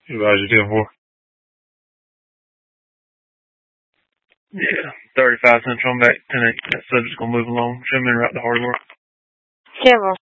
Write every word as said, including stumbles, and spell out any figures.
Advise you ten four. Yeah, thirty-five Central. I'm back. ten eight. That subject's gonna move along. Show me right the hard work. Several.